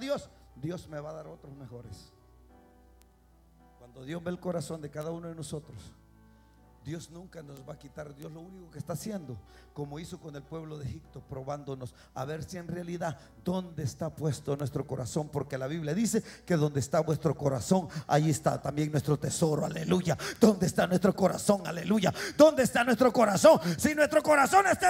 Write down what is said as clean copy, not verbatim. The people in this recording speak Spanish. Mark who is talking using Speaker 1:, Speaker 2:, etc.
Speaker 1: Dios, Dios me va a dar otros mejores. Cuando Dios ve el corazón de cada uno de nosotros, Dios nunca nos va a quitar. Dios lo único que está haciendo, como hizo con el pueblo de Egipto, probándonos a ver si en realidad dónde está puesto nuestro corazón, porque la Biblia dice que donde está vuestro corazón, ahí está también nuestro tesoro. Aleluya. ¿Dónde está nuestro corazón? Aleluya. ¿Dónde está nuestro corazón? Si nuestro corazón está